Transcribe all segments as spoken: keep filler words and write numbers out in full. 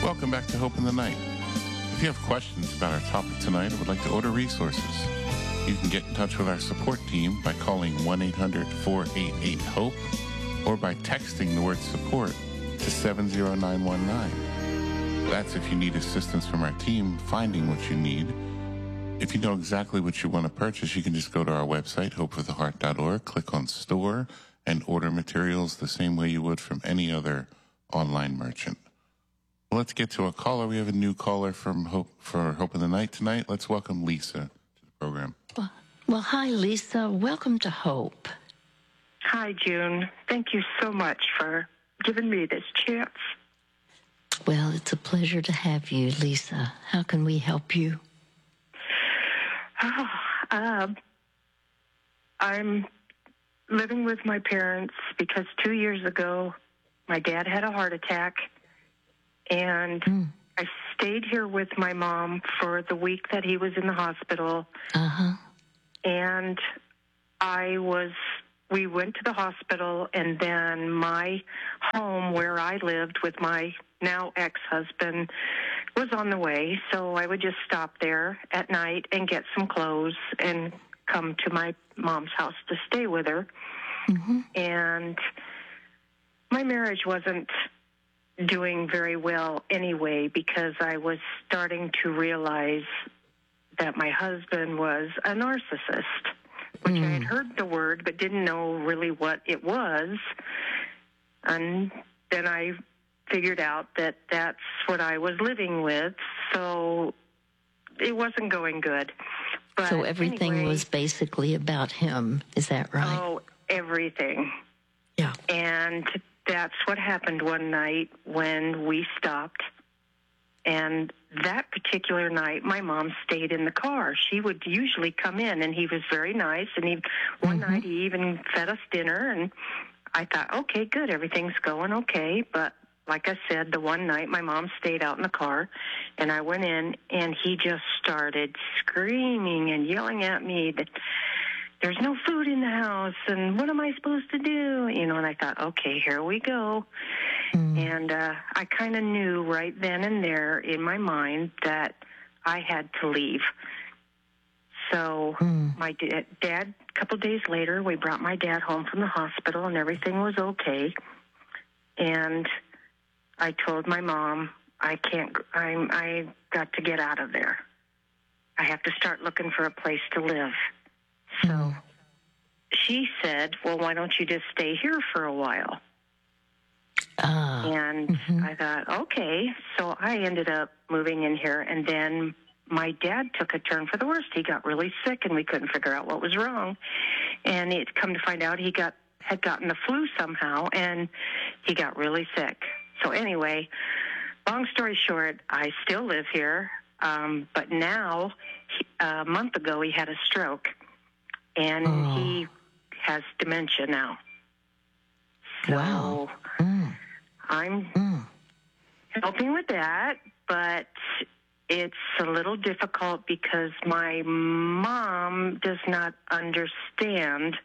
Welcome back to Hope in the Night. If you have questions about our topic tonight or would like to order resources, you can get in touch with our support team by calling one eight hundred four eight eight HOPE or by texting the word support to seven zero nine one nine. That's if you need assistance from our team finding what you need. If you know exactly what you want to purchase, you can just go to our website, hope for the heart dot org, click on Store, and order materials the same way you would from any other online merchant. Well, let's get to a caller. We have a new caller from Hope for Hope in the Night tonight. Let's welcome Lisa to the program. Well, well, hi, Lisa. Welcome to Hope. Hi, June. Thank you so much for giving me this chance. Well, it's a pleasure to have you, Lisa. How can we help you? Oh, uh, I'm living with my parents because two years ago, my dad had a heart attack, and mm. I stayed here with my mom for the week that he was in the hospital. Uh-huh. And I was, we went to the hospital, and then my home where I lived with my now ex-husband was on the way, so I would just stop there at night and get some clothes and come to my mom's house to stay with her. Mm-hmm. And my marriage wasn't doing very well anyway because I was starting to realize that my husband was a narcissist, which mm. I had heard the word but didn't know really what it was. And then I figured out that that's what I was living with, so it wasn't going good. But so everything anyway, was basically about him, is that right? Oh, everything. Yeah. And that's what happened one night when we stopped. And that particular night, my mom stayed in the car. She would usually come in, and he was very nice. And he, one mm-hmm. night he even fed us dinner, and I thought, okay, good, everything's going okay. But like I said, the one night my mom stayed out in the car, and I went in, and he just started screaming and yelling at me that there's no food in the house, and what am I supposed to do? You know, and I thought, okay, here we go. Mm. And uh, I kind of knew right then and there in my mind that I had to leave. So mm. my da- dad, a couple days later, we brought my dad home from the hospital, and everything was okay. And I told my mom, I can't, I'm, I got to get out of there. I have to start looking for a place to live. So mm. she said, well, why don't you just stay here for a while? Uh, and mm-hmm. I thought, okay. So I ended up moving in here, and then my dad took a turn for the worst. He got really sick, and we couldn't figure out what was wrong. And it come to find out he got had gotten the flu somehow, and he got really sick. So anyway, long story short, I still live here, um, but now, he, a month ago, he had a stroke, and oh. he has dementia now. So wow. Mm. I'm mm. helping with that, but it's a little difficult because my mom does not understand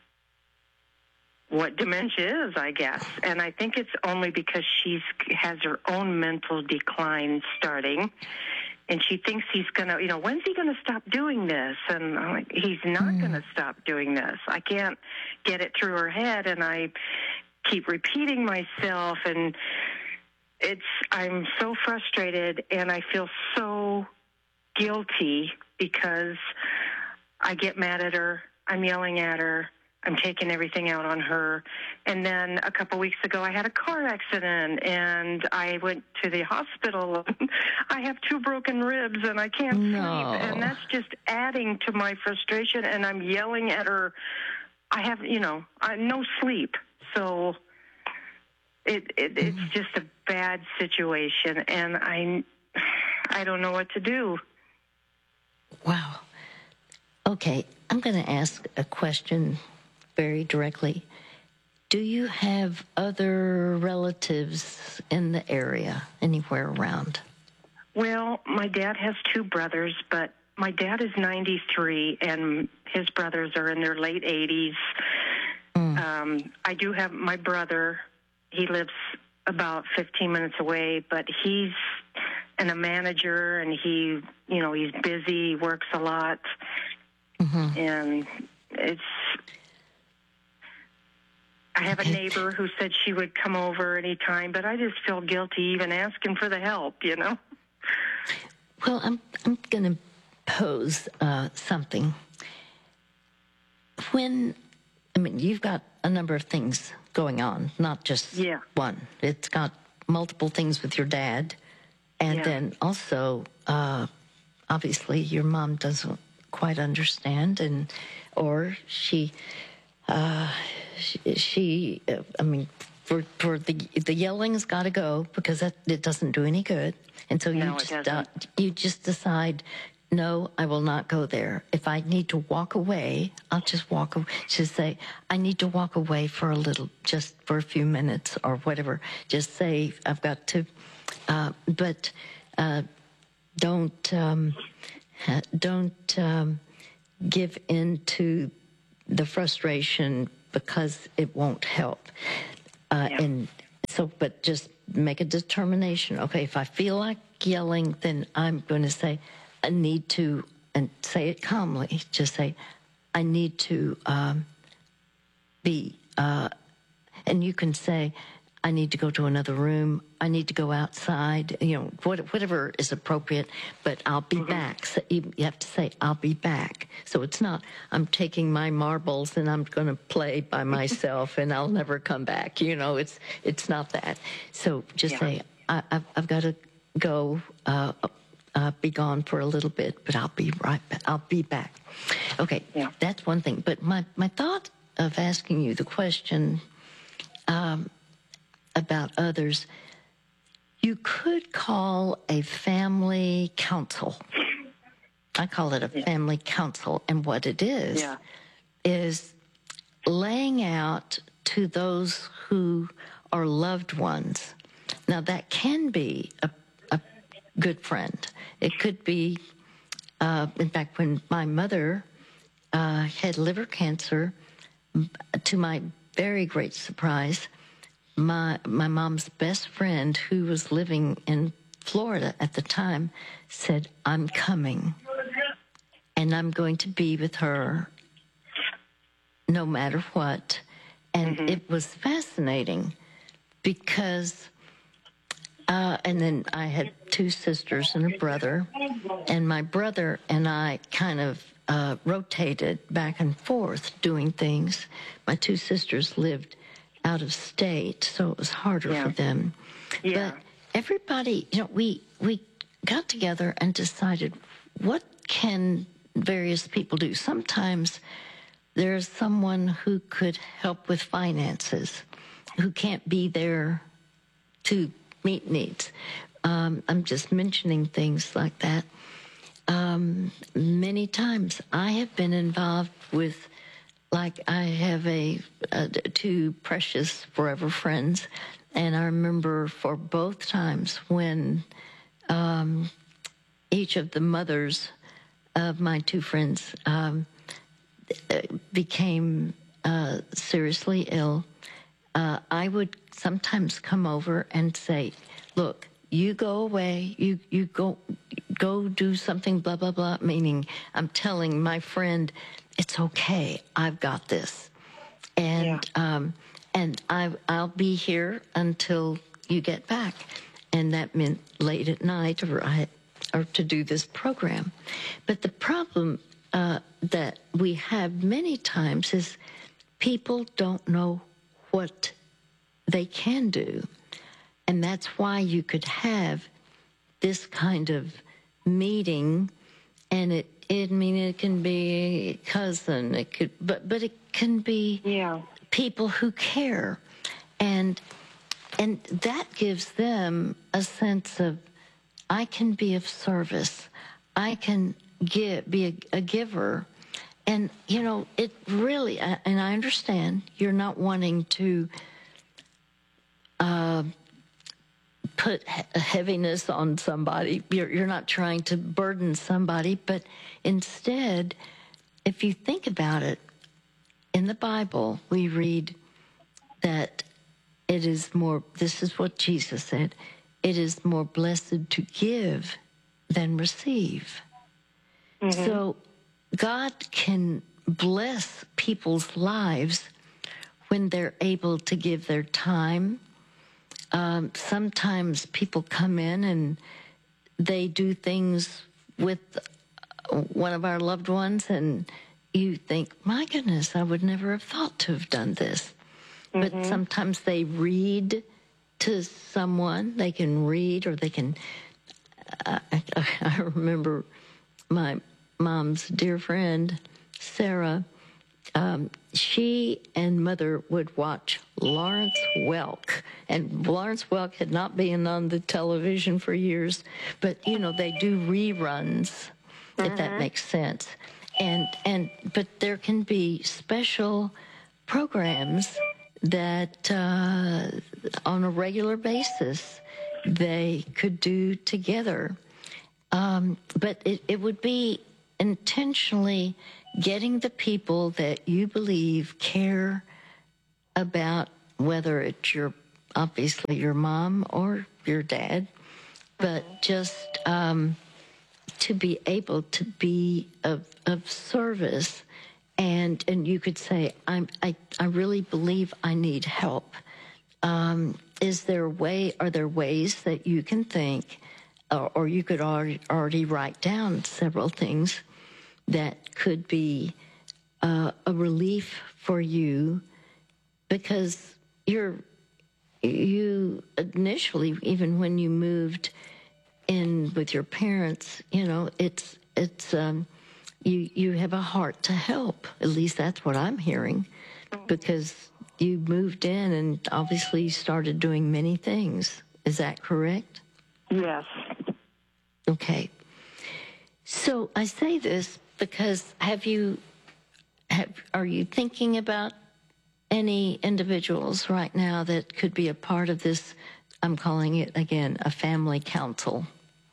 what dementia is, I guess. And I think it's only because she's has her own mental decline starting, and she thinks he's going to, you know, when's he going to stop doing this? And I'm like, he's not mm. going to stop doing this. I can't get it through her head, and I keep repeating myself, and it's, I'm so frustrated, and I feel so guilty because I get mad at her, I'm yelling at her, I'm taking everything out on her. And then a couple weeks ago, I had a car accident, and I went to the hospital. I have two broken ribs, and I can't no. sleep. And that's just adding to my frustration, and I'm yelling at her. I have, you know, I, no sleep. So it, it it's mm. just a bad situation, and I, I don't know what to do. Wow. Okay, I'm going to ask a question very directly. Do you have other relatives in the area, anywhere around? Well, my dad has two brothers, but my dad is ninety-three, and his brothers are in their late eighties. Mm. Um, I do have my brother. He lives about fifteen minutes away, but he's and a manager, and he, you know, he's busy, works a lot, mm-hmm. and it's. I have a neighbor who said she would come over anytime, but I just feel guilty even asking for the help, you know? Well, I'm I'm going to pose uh, something. When, I mean, you've got a number of things going on, not just yeah. one. It's got multiple things with your dad, and yeah. then also, uh, obviously, your mom doesn't quite understand, and or she... Uh, she, she uh, I mean, for for the the yelling's got to go because that it doesn't do any good, and so you no, just uh, you just decide, no, I will not go there. If I need to walk away, I'll just walk away. Just say I need to walk away for a little, just for a few minutes or whatever. Just say I've got to, uh, but uh, don't um, don't um, give in to the frustration because it won't help. Uh, yeah. And so, but just make a determination. Okay, if I feel like yelling, then I'm going to say, I need to, and say it calmly. Just say, I need to um, be, uh, and you can say, I need to go to another room. I need to go outside, you know, whatever is appropriate, but I'll be mm-hmm. back. So you have to say, I'll be back. So it's not, I'm taking my marbles and I'm going to play by myself and I'll never come back. You know, it's it's not that. So just yeah. say, I, I've, I've got to go, uh, uh, be gone for a little bit, but I'll be right back. I'll be back. Okay, yeah. That's one thing. But my, my thought of asking you the question, um, about others, you could call a family council. I call it a yeah. family council, and what it is yeah. is laying out to those who are loved ones. Now, that can be a, a good friend. It could be, uh, in fact, when my mother uh, had liver cancer, to my very great surprise, My my mom's best friend, who was living in Florida at the time, said, I'm coming, and I'm going to be with her no matter what. And mm-hmm. it was fascinating because, uh, and then I had two sisters and a brother, and my brother and I kind of uh, rotated back and forth doing things. My two sisters lived out of state, so it was harder yeah. for them. Yeah. But everybody, you know, we we got together and decided, what can various people do? Sometimes there's someone who could help with finances, who can't be there to meet needs. Um, I'm just mentioning things like that. Um, many times I have been involved with, like I have a, a two precious forever friends, and I remember for both times when um, each of the mothers of my two friends um, became uh, seriously ill, uh, I would sometimes come over and say, look, you go away, you, you go go do something, blah, blah, blah, meaning I'm telling my friend, it's okay, I've got this. And yeah. um, and I, I'll be here until you get back. And that meant late at night or, I, or to do this program. But the problem uh, that we have many times is people don't know what they can do. And that's why you could have this kind of meeting, and it, it I mean, it can be a cousin, it could, but but it can be yeah. people who care, and and that gives them a sense of, I can be of service, I can give, be a, a giver, and you know, it really, and I understand you're not wanting to Uh, put a heaviness on somebody. You're, you're not trying to burden somebody, but instead, if you think about it, in the Bible, we read that it is more, this is what Jesus said, it is more blessed to give than receive. Mm-hmm. So God can bless people's lives when they're able to give their time. Um, sometimes people come in and they do things with one of our loved ones, and you think, my goodness, I would never have thought to have done this. Mm-hmm. But sometimes they read to someone. They can read, or they can... Uh, I, I remember my mom's dear friend, Sarah. Um, she and Mother would watch Lawrence Welk. And Lawrence Welk had not been on the television for years, but, you know, they do reruns, uh-huh. if that makes sense. And, and but there can be special programs that uh, on a regular basis they could do together. Um, but it, it would be intentionally getting the people that you believe care about, whether it's your, obviously your mom or your dad, but just um, to be able to be of, of service. And and you could say, I'm, I I really believe I need help. Um, is there a way, are there ways that you can think, or, or you could already, already write down several things that could be uh, a relief for you, because you're, you initially, even when you moved in with your parents, you know, it's, it's, um, you, you have a heart to help. At least that's what I'm hearing, because you moved in and obviously started doing many things. Is that correct? Yes. Okay. So I say this because have you, have, are you thinking about any individuals right now that could be a part of this? I'm calling it, again, a family council.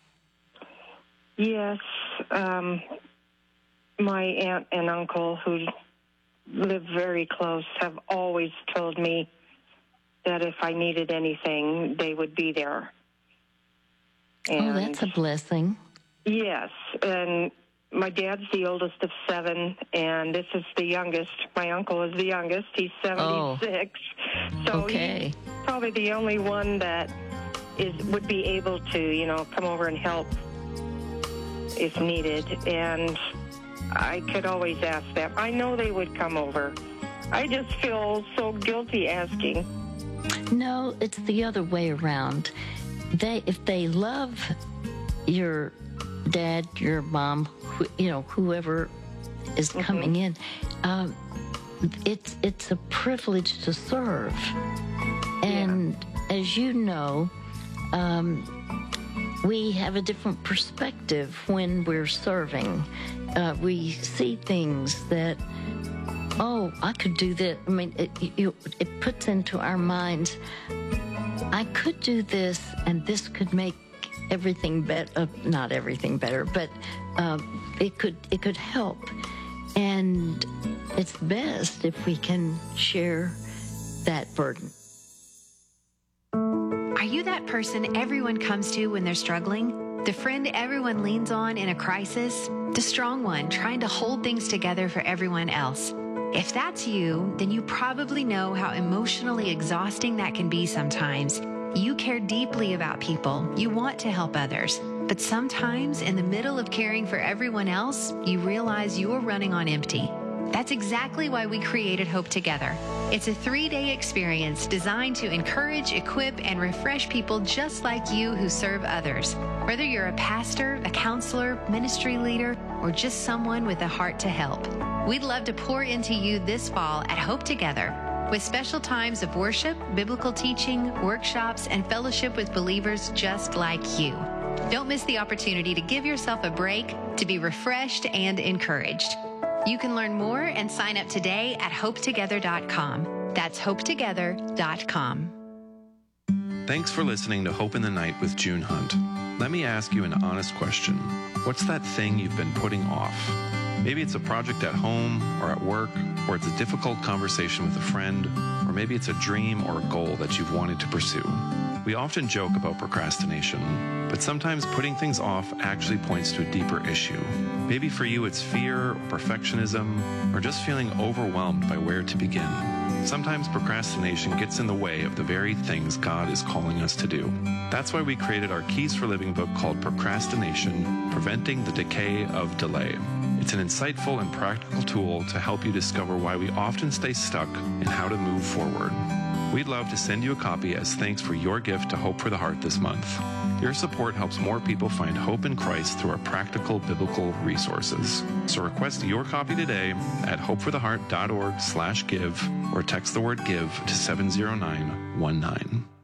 Yes. Um, my aunt and uncle, who live very close, have always told me that if I needed anything, they would be there. And oh, that's a blessing. Yes, and my dad's the oldest of seven, and this is the youngest. My uncle is the youngest. He's seventy-six. Oh. So okay. he's probably the only one that is would be able to, you know, come over and help if needed. And I could always ask them. I know they would come over. I just feel so guilty asking. No, it's the other way around. They, if they love your dad, your mom, who, you know, whoever is mm-hmm. coming in, um, it's it's a privilege to serve. And yeah. as you know, um, we have a different perspective when we're serving. Uh, we see things that, oh, I could do that. I mean, it, you, it puts into our minds, I could do this, and this could make everything better. Uh, not everything better, but uh, it could it could help. And it's best if we can share that burden. Are you that person everyone comes to when they're struggling? The friend everyone leans on in a crisis? The strong one trying to hold things together for everyone else? If that's you, then you probably know how emotionally exhausting that can be sometimes. You care deeply about people. You want to help others. But sometimes, in the middle of caring for everyone else, you realize you're running on empty. That's exactly why we created Hope Together. It's a three-day experience designed to encourage, equip, and refresh people just like you who serve others. Whether you're a pastor, a counselor, ministry leader, or just someone with a heart to help. We'd love to pour into you this fall at Hope Together, with special times of worship, biblical teaching, workshops, and fellowship with believers just like you. Don't miss the opportunity to give yourself a break, to be refreshed and encouraged. You can learn more and sign up today at hope together dot com. That's hope together dot com. Thanks for listening to Hope in the Night with June Hunt. Let me ask you an honest question. What's that thing you've been putting off? Maybe it's a project at home or at work, or it's a difficult conversation with a friend, or maybe it's a dream or a goal that you've wanted to pursue. We often joke about procrastination, but sometimes putting things off actually points to a deeper issue. Maybe for you it's fear, or perfectionism, or just feeling overwhelmed by where to begin. Sometimes procrastination gets in the way of the very things God is calling us to do. That's why we created our Keys for Living book called Procrastination: Preventing the Decay of Delay. It's an insightful and practical tool to help you discover why we often stay stuck and how to move forward. We'd love to send you a copy as thanks for your gift to Hope for the Heart this month. Your support helps more people find hope in Christ through our practical biblical resources. So request your copy today at hopefortheheart.org slash give or text the word give to seven zero nine one nine.